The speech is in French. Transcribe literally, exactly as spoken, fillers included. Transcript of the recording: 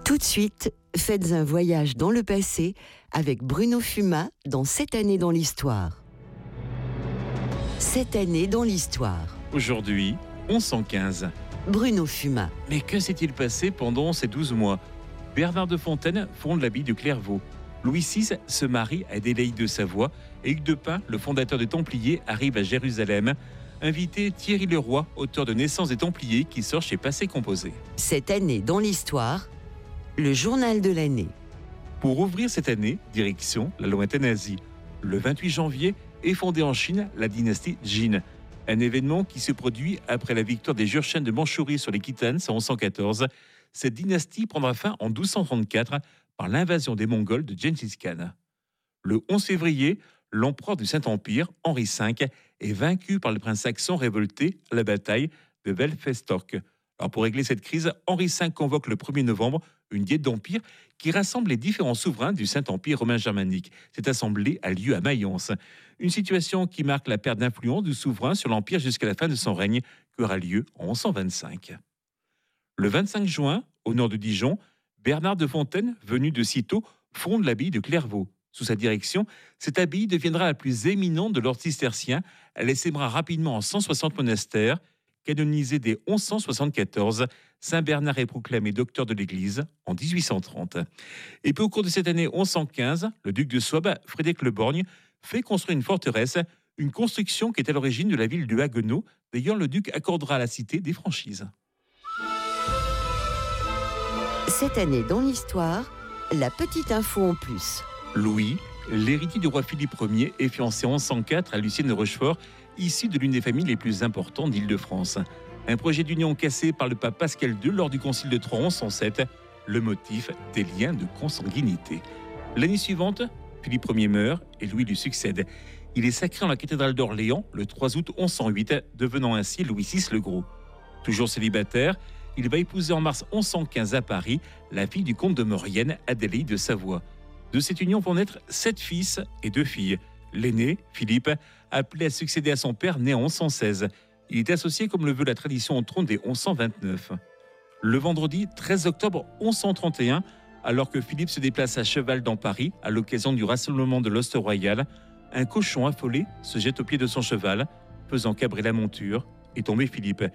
Tout de suite, faites un voyage dans le passé avec Bruno Fumat dans Cette année dans l'histoire. Cette année dans l'histoire. Aujourd'hui, onze cent quinze. Bruno Fumat. Mais que s'est-il passé pendant ces douze mois ? Bernard de Fontaine fonde l'abbaye de Clairvaux. Louis six se marie à Adélaïde de Savoie et Hugues de Pin, le fondateur des Templiers, arrive à Jérusalem. Invité Thierry Leroy, auteur de Naissance des Templiers, qui sort chez Passé Composé. Cette année dans l'histoire, le journal de l'année. Pour ouvrir cette année, direction la lointaine Asie. Le vingt-huit janvier est fondée en Chine la dynastie Jin. Un événement qui se produit après la victoire des Jurchens de Mandchourie sur les Khitans en onze cent quatorze. Cette dynastie prendra fin en douze cent trente-quatre par l'invasion des Mongols de Gengis Khan. Le onze février, l'empereur du Saint-Empire, Henri cinq, est vaincu par le prince saxon révolté à la bataille de Welfestork. Alors pour régler cette crise, Henri cinq convoque le premier novembre une diète d'empire qui rassemble les différents souverains du Saint-Empire romain germanique. Cette assemblée a lieu à Mayence. Une situation qui marque la perte d'influence du souverain sur l'empire jusqu'à la fin de son règne, qui aura lieu en onze cent vingt-cinq. Le vingt-cinq juin, au nord de Dijon, Bernard de Fontaine, venu de Cîteaux, fonde l'abbaye de Clairvaux. Sous sa direction, cette abbaye deviendra la plus éminente de l'ordre cistercien. Elle essaimera rapidement en cent soixante monastères. Canonisé dès onze cent soixante-quatorze, Saint Bernard est proclamé docteur de l'Église en dix-huit cent trente. Et puis au cours de cette année onze cent quinze, le duc de Souabe, Frédéric le Borgne, fait construire une forteresse, une construction qui est à l'origine de la ville de Haguenau. D'ailleurs, le duc accordera à la cité des franchises. Cette année dans l'histoire, la petite info en plus. Louis, l'héritier du roi Philippe Ier, est fiancé en onze cent quatre à Lucienne de Rochefort, issue de l'une des familles les plus importantes d'Île-de-France. Un projet d'union cassé par le pape Pascal deux lors du concile de Trente en onze cent sept, le motif des liens de consanguinité. L'année suivante, Philippe Ier meurt et Louis lui succède. Il est sacré en la cathédrale d'Orléans le trois août onze cent huit, devenant ainsi Louis six le Gros. Toujours célibataire, il va épouser en mars onze cent quinze à Paris la fille du comte de Maurienne, Adélaïde de Savoie. De cette union vont naître sept fils et deux filles. L'aîné, Philippe, appelé à succéder à son père, né en onze cent seize. Il est associé, comme le veut la tradition, au trône dès onze cent vingt-neuf. Le vendredi treize octobre onze cent trente et un, alors que Philippe se déplace à cheval dans Paris, à l'occasion du rassemblement de l'Hoste royal, un cochon affolé se jette au pied de son cheval, faisant cabrer la monture et tomber Philippe.